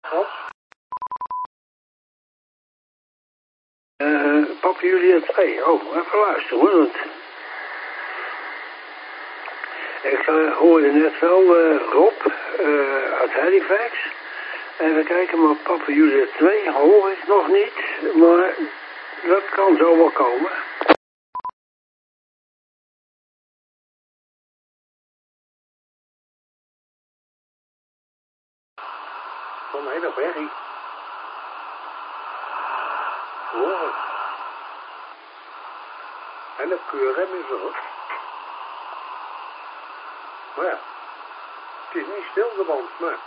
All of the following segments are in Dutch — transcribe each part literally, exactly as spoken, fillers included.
Wat? Uh, Papa Julia twee. Oh, even luisteren hoor. Want ik uh, hoorde net wel uh, Rob uh, uit Halifax. Even kijken, maar Papa Julia twee hoor ik nog niet. Maar dat kan zo wel komen. Van een hele berrie. Hoor. En de Q R M is er ook. Maar ja, het is niet stil de band, maar...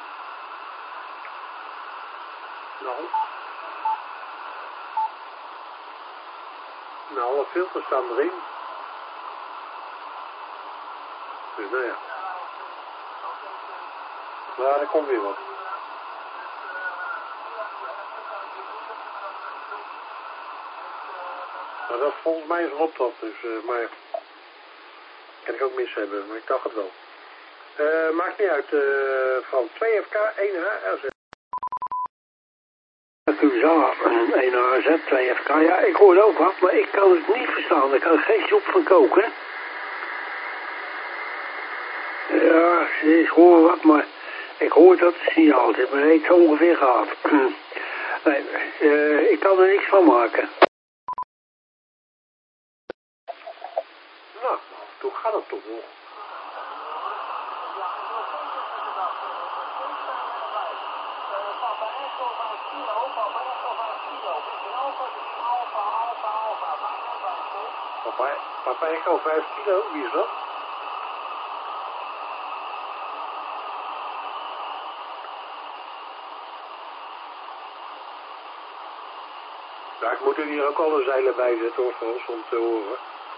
Nou. Nou, alle filters staan erin. Dus nou ja. Maar er komt weer wat. Maar dat volgens mij is Rob dat, dus, uh, maar kan ik ook mis hebben, maar ik dacht het wel. Uh, maakt niet uit, uh, van twee F K, één H R Z. U zou één H R Z, twee F K, ja, ik hoorde ook wat, maar ik kan het niet verstaan, ik kan er geen soep van koken. Ja, ik hoor wat, maar ik hoor dat het signaal zit, maar het heeft zo ongeveer gehad. Nee, uh, ik kan er niks van maken. Nou, toen gaat het toch nog. Papa, papa Echo vijf kilo, wie is dat? Ja, ik moet er hier ook alle zeilen bij zetten hoor, Frans, om te horen.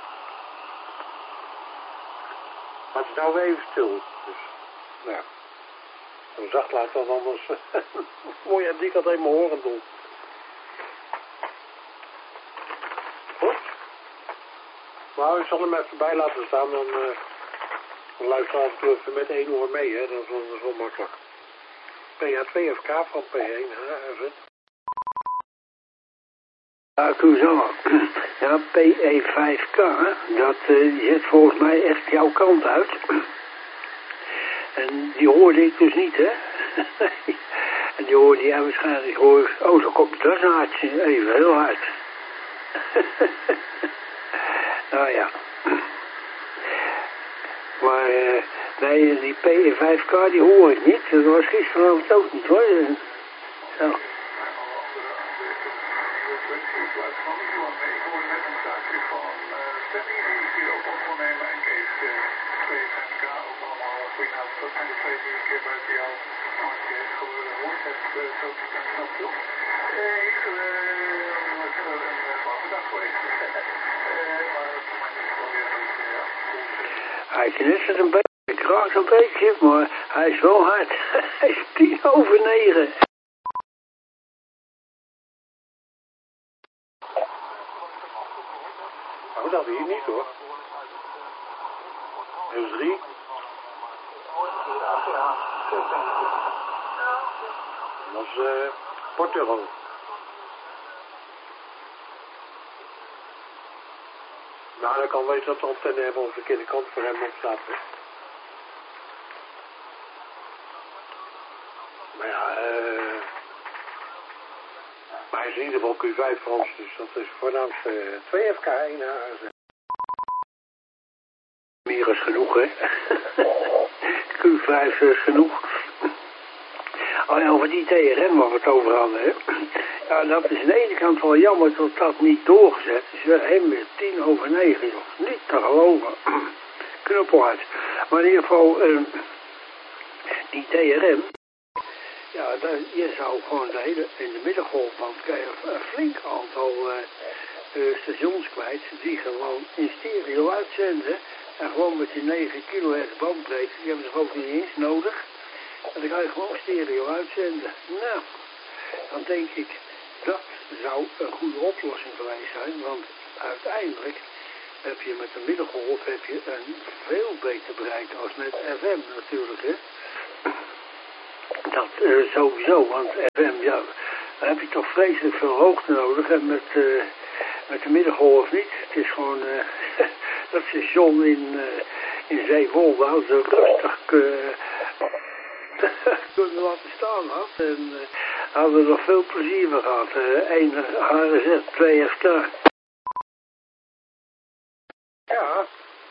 Maar het is nou weer even stil, dus, nou ja. Zo zacht laat dan anders. Mooi, en die kan helemaal horen doen. Goed. Maar ik zal hem even bij laten staan, dan, uh, dan luister af en toe even met één oor mee, hè. Dat is wel, dat is wel makkelijk. P H twee F K van P één H R Z. Ja, Curaçao. Ja, P E vijf K, dat uh, zit volgens mij echt jouw kant uit. En die hoorde ik dus niet, hè. En die hoorde jij waarschijnlijk, hoor, oh, zo komt dat naadje even heel hard. Nou ja. Maar, uh, nee, die P E vijf K, die hoor ik niet. Dat was gisteravond ook niet, hoor. Zo. Hij knistert een beetje, kraakt een beetje, maar hij is wel hard. Hij is tien over negen. Oh, dat hier niet hoor. Dat is drie. Dat is uh, Portugal. Nou, dan kan wezen dat de antenne hebben op de verkeerde kant voor hem op staat. Hè. Maar ja, uh, maar hij is in ieder geval Q vijf Frans, dus dat is voornaamst uh, twee F K, één H R Z. Meer is genoeg, hè. Q vijf is genoeg. Oh ja, over die T R M waar we het over hadden, hè. Ja, dat is aan de ene kant wel jammer dat dat niet doorgezet is. We hebben weer tien over negen, joh. Niet te geloven. Knuppelhard. Maar in ieder geval, uh, die T R M, ja, dat, je zou gewoon de hele, in de middengolfband krijgen een flink aantal uh, uh, stations kwijt die gewoon in stereo uitzenden. En gewoon met die negen kilohertz bandbreedte, die hebben ze ook niet eens nodig. En dan kan je gewoon stereo uitzenden. Nou, dan denk ik, dat zou een goede oplossing geweest zijn, want uiteindelijk heb je met de middengolf heb je een veel beter bereik als met F M natuurlijk, hè. Dat uh, sowieso, want F M, ja, dan heb je toch vreselijk veel hoogte nodig. En met, uh, met de middengolf niet. Het is gewoon, uh, dat station in, uh, in Zeewolde had ze rustig uh, kunnen laten staan had. En uh, hadden er nog veel plezier van gehad. Eén uh, H R Z, twee F K. Ja.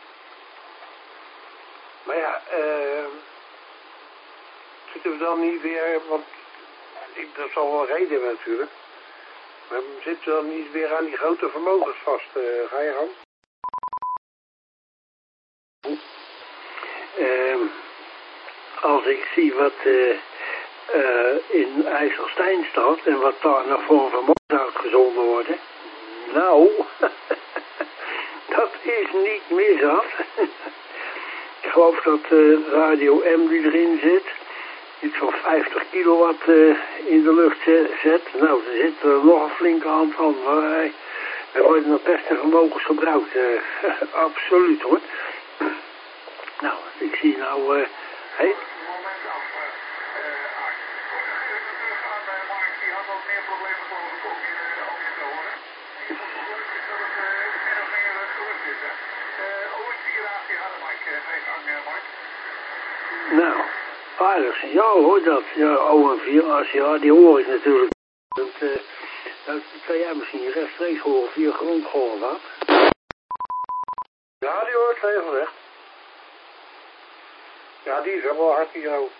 Maar ja, uh, zitten we dan niet weer, want ik, dat zal wel reden hebben natuurlijk. Maar zitten we dan niet weer aan die grote vermogens vast? Uh, ga je gang? Uh, als ik zie wat uh, uh, in IJsselstein staat en wat daar nog voor een vermogen uitgezonden worden. Nou, dat is niet meer zat. Ik geloof dat uh, Radio M die erin zit, iets van vijftig kilowatt uh, in de lucht zet. Nou, er zit er nog een flinke hand van. Maar er worden nog beste vermogens gebruikt. Uh, absoluut hoor. Nou, ik zie nou... Uh, hey. Nou, aardig signaal hoor dat. Ja, O en vier, als ja, die hoor ik natuurlijk. Dat, uh, dat kan jij misschien rechtstreeks horen via grondgolf, wat? Ja, die hoort regelrecht. Ja, die is wel hard hier ook.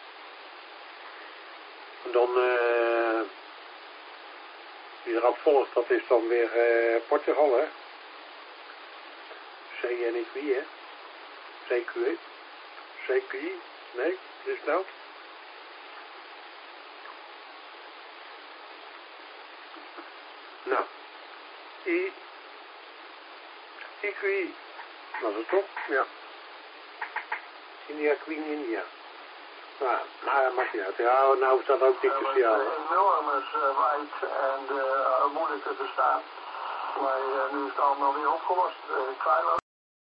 En dan, uh, wie erop volgt, dat is dan weer uh, Portugal, hè. C N I Q, hè. C Q, hè. C Q, nee, is nou. Nou, I, I Q I, was het toch? Ja. India Queen India. Nou, nou, dat maakt niet uit. Ja, nou staat ook dik te zien. Enorm is uh, wijd en uh, moeilijk te verstaan. Maar uh, nu is het allemaal weer opgelost. Uh,